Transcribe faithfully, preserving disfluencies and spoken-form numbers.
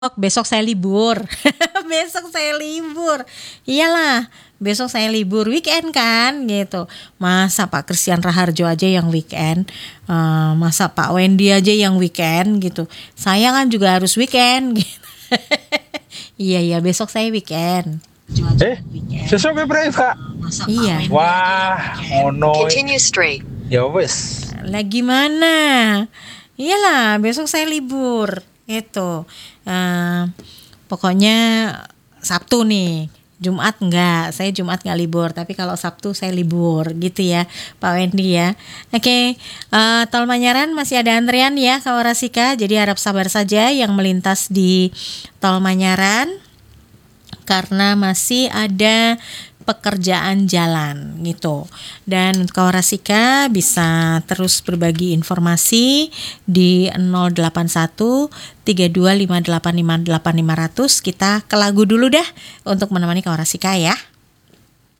besok saya libur. Besok saya libur. Iyalah, besok saya libur weekend kan gitu. Masa Pak Christian Raharjo aja yang weekend, uh, masa Pak Wendy aja yang weekend gitu. Saya kan juga harus weekend gitu. Iya iya besok saya weekend. Eh, sesuk Februari Kak. Iya. Wah, ngono. Continue straight. Ya wis. Lah gimana? Iyalah, besok saya libur. Itu. Uh, pokoknya Sabtu nih. Jumat enggak, saya Jumat enggak libur, tapi kalau Sabtu saya libur gitu ya Pak Wendy ya. Oke, uh, Tol Manyaran masih ada antrian ya Kawarasika, jadi harap sabar saja yang melintas di Tol Manyaran karena masih ada pekerjaan jalan gitu. Dan Kawarasika bisa terus berbagi informasi di nol delapan satu tiga dua lima delapan lima delapan lima nol nol. Kita ke lagu dulu dah untuk menemani Kawarasika ya.